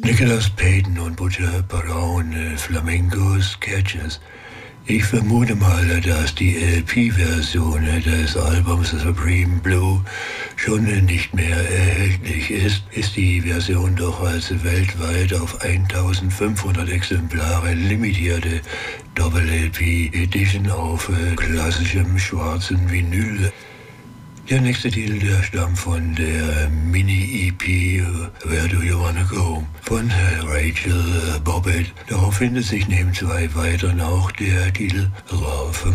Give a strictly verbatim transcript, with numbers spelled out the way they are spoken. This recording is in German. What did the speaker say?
Nicholas Payton und Butcher Brown, äh, Flamenco Sketches. Ich vermute mal, dass die L P-Version des Albums Supreme Blue schon nicht mehr erhältlich ist, ist die Version doch als weltweit auf eintausendfünfhundert Exemplare limitierte Doppel-L P-Edition auf äh, klassischem schwarzen Vinyl. Der nächste Titel, der stammt von der Mini-E P Where Do You Wanna Go von Rachel Bobbitt. Darauf findet sich neben zwei weiteren auch der Titel Love